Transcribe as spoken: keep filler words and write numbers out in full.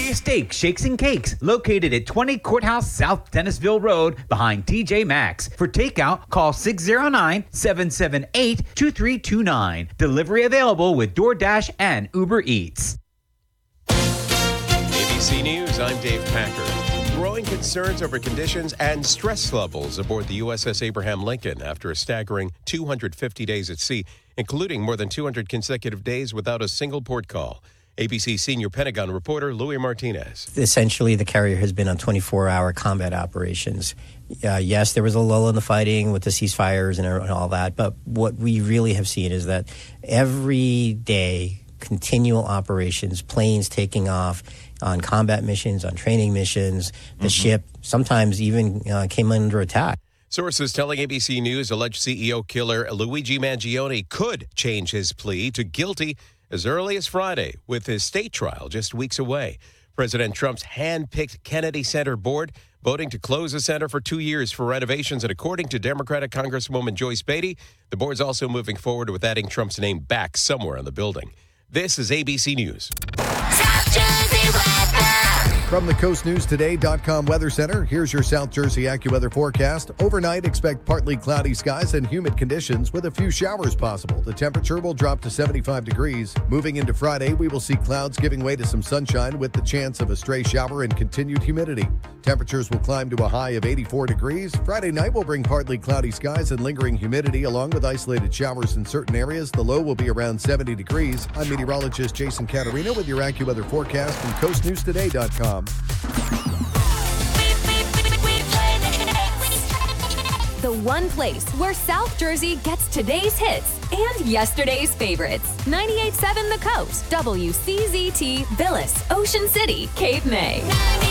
Victoria Steak, Shakes and Cakes, located at twenty Courthouse South, Tennisville Road, behind T J Maxx. For takeout, call six oh nine, seven seven eight, two three two nine. Delivery available with DoorDash and Uber Eats. A B C News, I'm Dave Packer. Growing concerns over conditions and stress levels aboard the U S S Abraham Lincoln after a staggering two hundred fifty days at sea, including more than two hundred consecutive days without a single port call. A B C senior Pentagon reporter Louis Martinez. Essentially, the carrier has been on twenty-four hour combat operations. Uh, yes, there was a lull in the fighting with the ceasefires and, and all that, but what we really have seen is that every day, continual operations, planes taking off on combat missions, on training missions, the mm-hmm. ship sometimes even uh, came under attack. Sources telling A B C News alleged C E O killer Luigi Mangione could change his plea to guilty as early as Friday, with his state trial just weeks away. President Trump's hand-picked Kennedy Center board voting to close the center for two years for renovations, and according to Democratic Congresswoman Joyce Beatty, the board's also moving forward with adding Trump's name back somewhere on the building. This is A B C News. From the coast news today dot com Weather Center, here's your South Jersey AccuWeather forecast. Overnight, expect partly cloudy skies and humid conditions with a few showers possible. The temperature will drop to seventy-five degrees. Moving into Friday, we will see clouds giving way to some sunshine with the chance of a stray shower and continued humidity. Temperatures will climb to a high of eighty-four degrees. Friday night will bring partly cloudy skies and lingering humidity along with isolated showers in certain areas. The low will be around seventy degrees. I'm meteorologist Jason Caterino with your AccuWeather forecast from coast news today dot com. The one place where South Jersey gets today's hits and yesterday's favorites. ninety-eight point seven The Coast, W C Z T, Villas, Ocean City, Cape May.